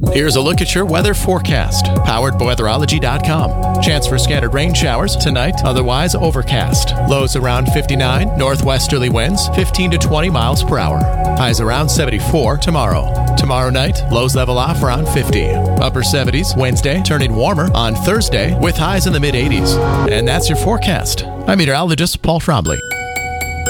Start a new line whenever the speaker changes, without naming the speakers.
Here's a look at your weather forecast, powered by weatherology.com. Chance for scattered rain showers tonight, otherwise overcast. Lows around 59, northwesterly winds 15 to 20 miles per hour. Highs around 74 tomorrow. Tomorrow night, lows level off around 50. Upper 70s Wednesday, turning warmer on Thursday with highs in the mid-80s. And that's your forecast. I'm meteorologist Paul Trombley.